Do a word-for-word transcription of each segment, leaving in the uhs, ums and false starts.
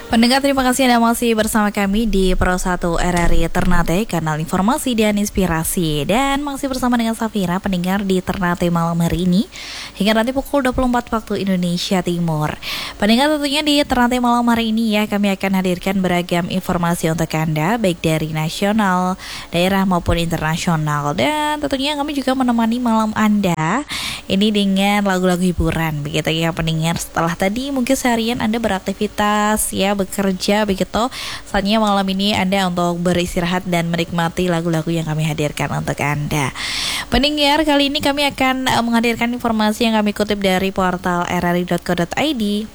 Pendengar, terima kasih Anda masih bersama kami di Pro satu R R I Ternate, kanal informasi dan inspirasi. Dan masih bersama dengan Safira, pendengar di Ternate malam hari ini hingga nanti pukul dua puluh empat waktu Indonesia Timur. Pendengar, tentunya di Ternate malam hari ini ya, kami akan hadirkan beragam informasi untuk Anda, baik dari nasional, daerah maupun internasional. Dan tentunya kami juga menemani malam Anda ini dengan lagu-lagu hiburan, begitu ya pendengar. Setelah tadi mungkin seharian Anda beraktivitas ya, bekerja begitu, saatnya malam ini Anda untuk beristirahat dan menikmati lagu-lagu yang kami hadirkan untuk Anda. Pendengar, kali ini kami akan uh, menghadirkan informasi yang kami kutip dari portal r r i dot co dot i d.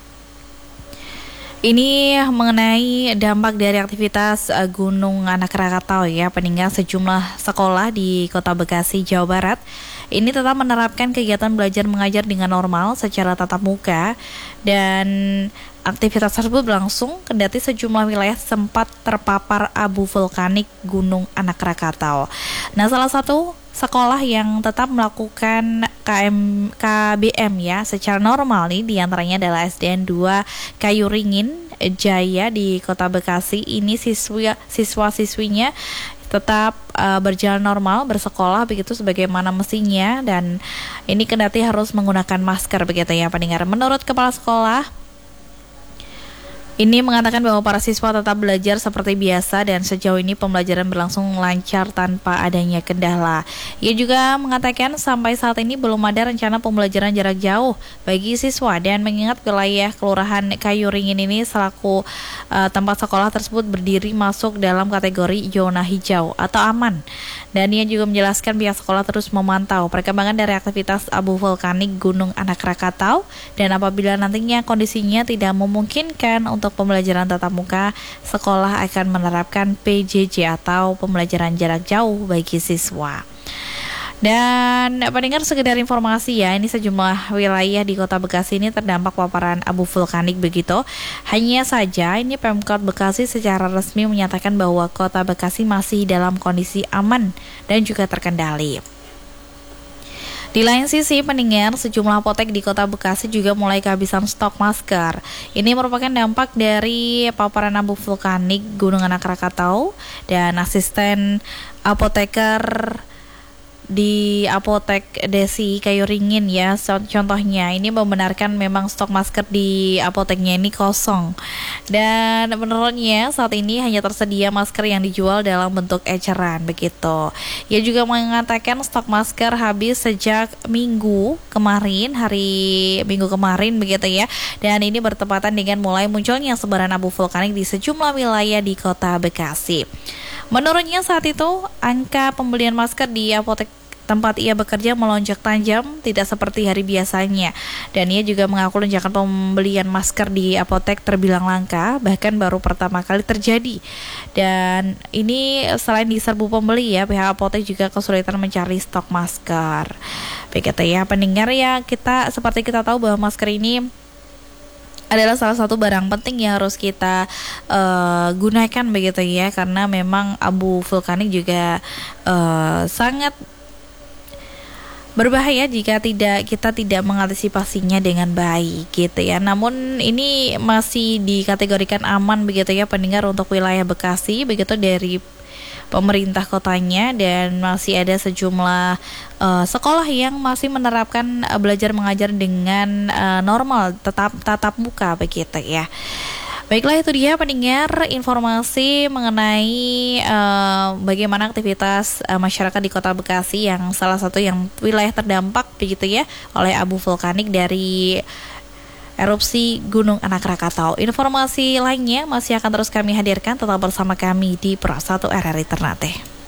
Ini mengenai dampak dari aktivitas uh, Gunung Anak Krakatau ya, pendengar. Sejumlah sekolah di Kota Bekasi, Jawa Barat ini tetap menerapkan kegiatan belajar mengajar dengan normal secara tatap muka, dan aktivitas tersebut berlangsung kendati sejumlah wilayah sempat terpapar abu vulkanik Gunung Anak Krakatau. Nah, salah satu sekolah yang tetap melakukan K M, K B M ya secara normal nih diantaranya adalah S D N dua Kayu Ringin Jaya di Kota Bekasi. Ini siswa siswa-siswinya tetap uh, berjalan normal bersekolah begitu sebagaimana mestinya, dan ini kendati harus menggunakan masker begitu ya pendengar. Menurut kepala sekolah ini mengatakan bahwa para siswa tetap belajar seperti biasa dan sejauh ini pembelajaran berlangsung lancar tanpa adanya kendala. Ia juga mengatakan sampai saat ini belum ada rencana pembelajaran jarak jauh bagi siswa, dan mengingat wilayah Kelurahan Kayu Ringin ini selaku uh, tempat sekolah tersebut berdiri masuk dalam kategori zona hijau atau aman. Dan ia juga menjelaskan pihak sekolah terus memantau perkembangan dari aktivitas abu vulkanik Gunung Anak Krakatau, dan apabila nantinya kondisinya tidak memungkinkan untuk pembelajaran tatap muka, sekolah akan menerapkan P J J atau pembelajaran jarak jauh bagi siswa. Dan pendengar, sekedar informasi ya, ini sejumlah wilayah di Kota Bekasi ini terdampak paparan abu vulkanik begitu. Hanya saja ini Pemkot Bekasi secara resmi menyatakan bahwa Kota Bekasi masih dalam kondisi aman dan juga terkendali. Di lain sisi pendengar, sejumlah apotek di Kota Bekasi juga mulai kehabisan stok masker. Ini merupakan dampak dari paparan abu vulkanik Gunung Anak Krakatau, dan asisten apoteker di Apotek Desi Kayu Ringin ya, contohnya ini membenarkan memang stok masker di apoteknya ini kosong, dan menurutnya saat ini hanya tersedia masker yang dijual dalam bentuk eceran begitu. Ia juga mengatakan stok masker habis sejak minggu kemarin, hari minggu kemarin begitu ya, dan ini bertepatan dengan mulai munculnya sebaran abu vulkanik di sejumlah wilayah di Kota Bekasi. Menurutnya saat itu angka pembelian masker di apotek tempat ia bekerja melonjak tajam, tidak seperti hari biasanya. Dan ia juga mengaku lonjakan pembelian masker di apotek terbilang langka, bahkan baru pertama kali terjadi. Dan ini selain diserbu pembeli ya, pihak apotek juga kesulitan mencari stok masker. Begitu ya pendengar ya, kita seperti kita tahu bahwa masker ini adalah salah satu barang penting yang harus kita uh, gunakan begitu ya, karena memang abu vulkanik juga uh, sangat berbahaya jika tidak kita tidak mengantisipasinya dengan baik gitu ya. Namun ini masih dikategorikan aman begitu ya pendengar untuk wilayah Bekasi begitu dari pemerintah kotanya, dan masih ada sejumlah uh, sekolah yang masih menerapkan uh, belajar mengajar dengan uh, normal, tetap tatap muka begitu ya. Baiklah, itu dia pendengar informasi mengenai uh, bagaimana aktivitas uh, masyarakat di Kota Bekasi yang salah satu yang wilayah terdampak begitu ya oleh abu vulkanik dari erupsi Gunung Anak Krakatau. Informasi lainnya masih akan terus kami hadirkan, tetap bersama kami di Pro satu R R I Ternate.